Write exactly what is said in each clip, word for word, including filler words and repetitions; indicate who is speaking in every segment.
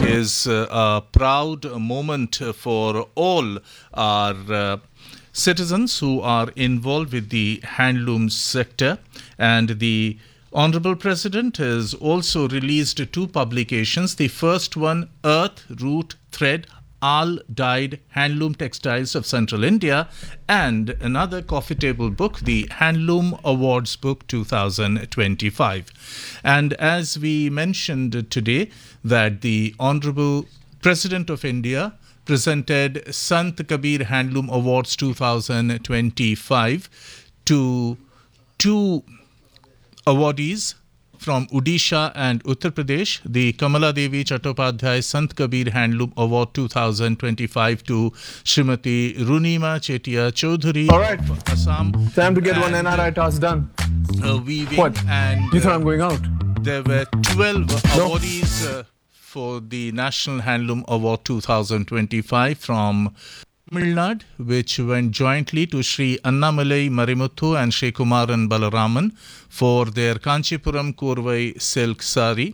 Speaker 1: is uh, a proud moment for all our uh, citizens who are involved with the handloom sector, and the Honorable President has also released two publications. The first one, Earth, Root, Thread, All Dyed Handloom Textiles of Central India, and another coffee table book, the Handloom Awards Book two thousand twenty-five. And as we mentioned today, that the Honorable President of India presented Sant Kabir Handloom Awards two thousand twenty-five to two awardees from Odisha and Uttar Pradesh, the Kamala Devi Chattopadhyay Sant Kabir Handloom Award two thousand twenty-five to Srimati Runima Chetia Chaudhary
Speaker 2: All right.
Speaker 1: of Assam.
Speaker 2: Time to get
Speaker 1: and,
Speaker 2: one N R I task done.
Speaker 1: Uh, weaving
Speaker 2: What?
Speaker 1: and
Speaker 2: You thought
Speaker 1: uh,
Speaker 2: I'm going out?
Speaker 1: there were twelve
Speaker 2: No.
Speaker 1: awardees uh, for the National Handloom Award two thousand twenty-five from Tamil Nadu, which went jointly to Sri Annamalai Marimuthu and Sri Kumaran Balaraman for their Kanchipuram Kurvai silk sari.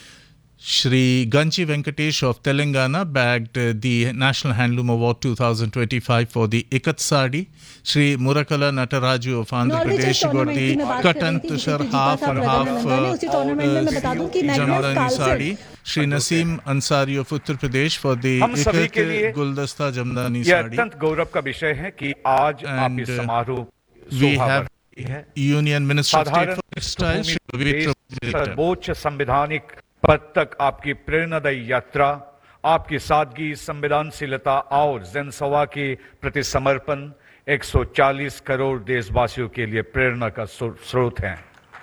Speaker 1: Sri Ganchi Venkatesh of Telangana bagged uh, the National Handloom Award two thousand twenty-five for the Ikat Sari. Sri Murakala Nataraju of Andhra Pradesh got the Katan Tushar half and half uh, Jamdani Sari. Sri Naseem Ansari of Uttar Pradesh for the Ikat Guldasta Jamdani
Speaker 3: यह
Speaker 1: Sari.
Speaker 3: अत्यंत गौरव का विषय है कि आज आप
Speaker 1: And
Speaker 3: इस
Speaker 1: uh,
Speaker 3: समारोह
Speaker 1: we
Speaker 3: शोभा
Speaker 1: have
Speaker 3: बढ़ाती है।
Speaker 1: Union Minister of State
Speaker 3: साधारण
Speaker 1: for Textiles, Shri
Speaker 3: Bhumi
Speaker 1: Pavitra
Speaker 3: देश
Speaker 1: Pavitra.
Speaker 3: सर्वोच्च संवैधानिक पद तक आपकी प्रेरणादायी यात्रा, आपकी सादगी, संवेदनशीलता और जनसेवा के प्रति समर्पण एक सौ चालीस करोड़ देशवासियों के लिए प्रेरणा का स्रोत है।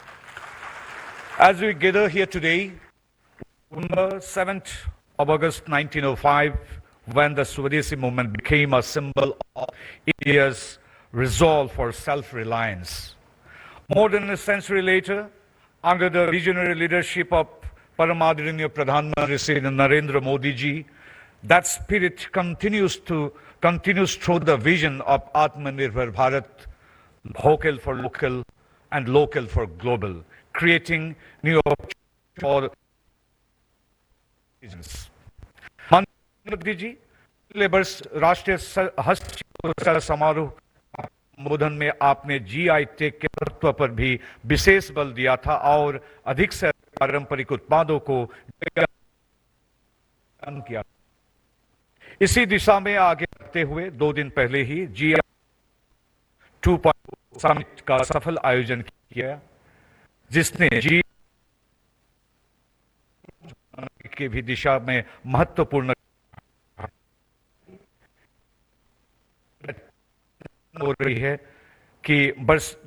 Speaker 3: As we gather here today, on the seventh of August nineteen oh five, when the Swadeshi movement became a symbol of India's resolve for self-reliance. More than a century later, under the visionary leadership of Paramadrinya Pradhan Mantri Shri Narendra Modi ji, that spirit continues to continues through the vision of Atmanirbhar Bharat, vocal for local and local for global, creating new opportunities for citizens. Manmohan ji, labours राष्ट्रीय हस्तशिल्प समारोह संबोधन में आपने GI tag के महत्व पर भी विशेष बल दिया था और अधिक से पारंपरिक उत्पादों को किया। इसी दिशा में आगे बढ़ते हुए दो दिन पहले ही जीआई टू पॉइंट समिट का सफल आयोजन किया, जिसने जी के भी दिशा में महत्वपूर्ण हो रही है कि वर्ष